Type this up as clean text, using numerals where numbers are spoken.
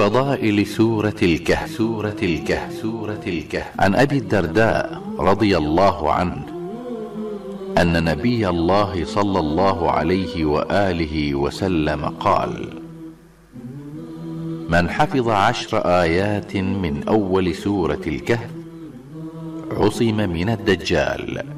فضائل سورة الكهف. عن أبي الدرداء رضي الله عنه أن نبي الله صلى الله عليه وآله وسلم قال: من حفظ 10 آيات من أول سورة الكهف عصم من الدجال.